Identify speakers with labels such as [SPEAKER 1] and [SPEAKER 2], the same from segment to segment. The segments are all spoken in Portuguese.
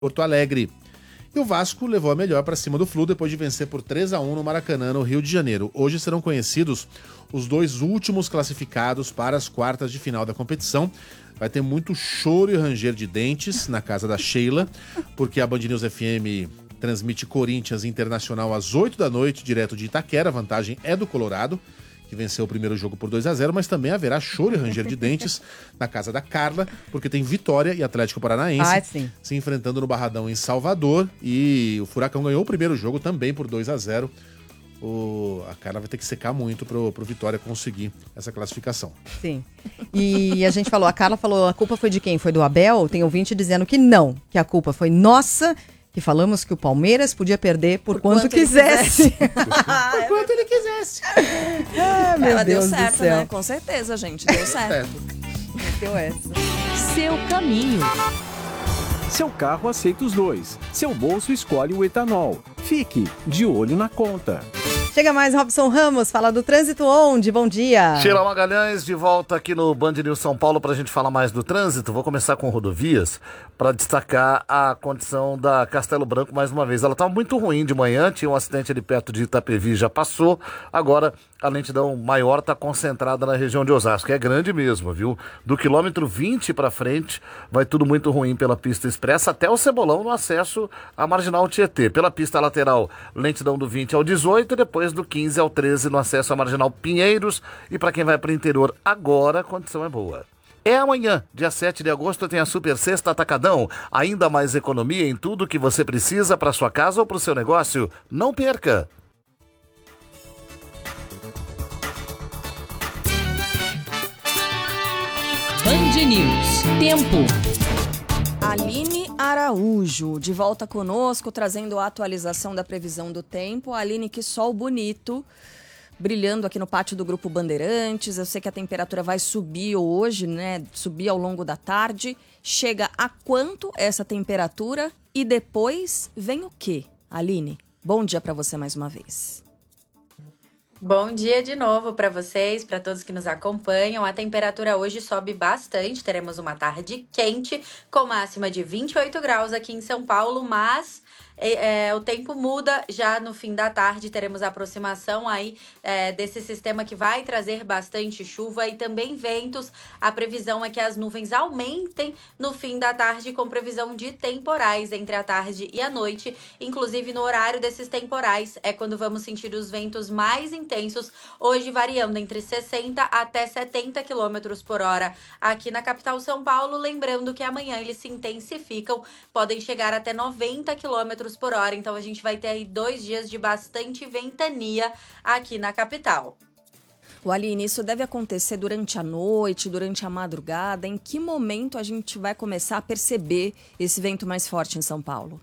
[SPEAKER 1] Porto Alegre. E o Vasco levou a melhor para cima do Flu depois de vencer por 3-1 no Maracanã, no Rio de Janeiro. Hoje serão conhecidos os 2 últimos classificados para as quartas de final da competição. Vai ter muito choro e ranger de dentes na casa da Sheila, porque a Band News FM transmite Corinthians Internacional às 8 da noite, direto de Itaquera. A vantagem é do Colorado, que venceu o primeiro jogo por 2-0, mas também haverá choro e ranger de dentes na casa da Carla, porque tem Vitória e Atlético Paranaense se enfrentando no Barradão em Salvador, e o Furacão ganhou o primeiro jogo também por 2-0. A Carla vai ter que secar muito pro Vitória conseguir essa classificação.
[SPEAKER 2] Sim. E a gente falou, a Carla falou, a culpa foi de quem? Foi do Abel? Tem ouvinte dizendo que não, que a culpa foi nossa, que falamos que o Palmeiras podia perder por quanto quisesse.
[SPEAKER 1] Por quanto ele quisesse.
[SPEAKER 2] Meu Deus
[SPEAKER 3] deu certo,
[SPEAKER 2] do céu.
[SPEAKER 3] né? Com certeza, gente, deu certo.
[SPEAKER 2] Deu essa.
[SPEAKER 4] Seu caminho.
[SPEAKER 5] Seu carro aceita os 2. Seu bolso escolhe o etanol. Fique de olho na conta.
[SPEAKER 2] Chega mais Robson Ramos, fala do trânsito onde? Bom dia.
[SPEAKER 6] Sheila Magalhães, de volta aqui no Band News São Paulo para a gente falar mais do trânsito. Vou começar com rodovias para destacar a condição da Castelo Branco mais uma vez. Ela estava muito ruim de manhã, tinha um acidente ali perto de Itapevi, já passou. Agora a lentidão maior está concentrada na região de Osasco, é grande mesmo, viu? Do quilômetro 20 para frente vai tudo muito ruim pela pista expressa até o Cebolão no acesso à Marginal Tietê. Pela pista lateral, lentidão do 20 ao 18, depois do 15 ao 13 no acesso à Marginal Pinheiros. E para quem vai para o interior agora, a condição é boa. É amanhã, dia 7 de agosto, tem a Super Sexta Atacadão. Ainda mais economia em tudo que você precisa para sua casa ou para o seu negócio. Não perca!
[SPEAKER 4] Band News. Tempo.
[SPEAKER 3] Aline Araújo, de volta conosco, trazendo a atualização da previsão do tempo. Aline, que sol bonito, brilhando aqui no pátio do Grupo Bandeirantes. Eu sei que a temperatura vai subir hoje, né? Subir ao longo da tarde. Chega a quanto essa temperatura? E depois vem o quê, Aline? Bom dia para você mais uma vez.
[SPEAKER 7] Bom dia de novo para vocês, para todos que nos acompanham. A temperatura hoje sobe bastante, teremos uma tarde quente, com máxima de 28 graus aqui em São Paulo, mas o tempo muda já no fim da tarde. Teremos a aproximação aí desse sistema que vai trazer bastante chuva e também ventos. A previsão é que as nuvens aumentem no fim da tarde, com previsão de temporais entre a tarde e a noite. Inclusive no horário desses temporais é quando vamos sentir os ventos mais intensos, hoje variando entre 60 até 70 km por hora aqui na capital São Paulo. Lembrando que amanhã eles se intensificam, podem chegar até 90 km por hora, então a gente vai ter aí 2 dias de bastante ventania aqui na capital.
[SPEAKER 3] Aline, isso deve acontecer durante a noite, durante a madrugada? Em que momento a gente vai começar a perceber esse vento mais forte em São Paulo?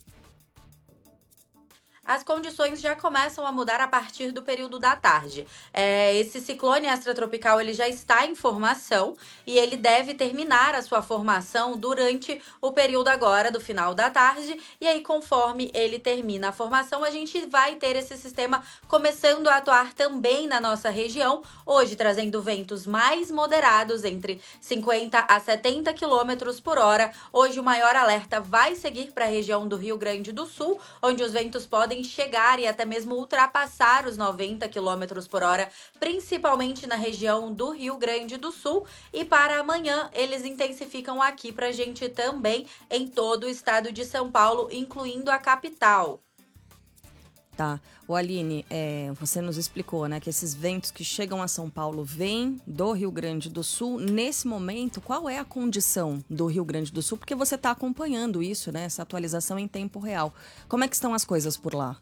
[SPEAKER 7] As condições já começam a mudar a partir do período da tarde. Esse ciclone extratropical ele já está em formação e ele deve terminar a sua formação durante o período agora do final da tarde. E aí, conforme ele termina a formação, a gente vai ter esse sistema começando a atuar também na nossa região, hoje trazendo ventos mais moderados, entre 50 a 70 km por hora. Hoje o maior alerta vai seguir para a região do Rio Grande do Sul, onde os ventos podem chegar e até mesmo ultrapassar os 90 km por hora, principalmente na região do Rio Grande do Sul. E para amanhã, eles intensificam aqui pra gente também em todo o estado de São Paulo, incluindo a capital.
[SPEAKER 3] Tá. Aline, você nos explicou, né, que esses ventos que chegam a São Paulo vêm do Rio Grande do Sul. Nesse momento, qual é a condição do Rio Grande do Sul? Porque você está acompanhando isso, né, essa atualização em tempo real. Como é que estão as coisas por lá?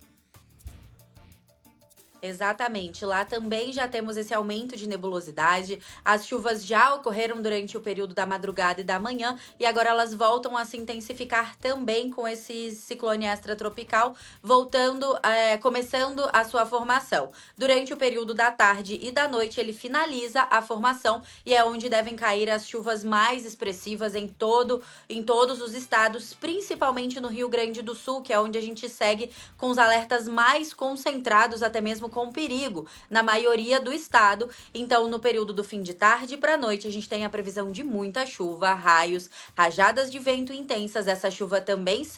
[SPEAKER 7] Exatamente, lá também já temos esse aumento de nebulosidade. As chuvas já ocorreram durante o período da madrugada e da manhã e agora elas voltam a se intensificar também com esse ciclone extratropical começando a sua formação. Durante o período da tarde e da noite ele finaliza a formação e é onde devem cair as chuvas mais expressivas em todos os estados, principalmente no Rio Grande do Sul, que é onde a gente segue com os alertas mais concentrados, até mesmo com perigo na maioria do estado. Então, no período do fim de tarde para noite, a gente tem a previsão de muita chuva, raios, rajadas de vento intensas. Essa chuva também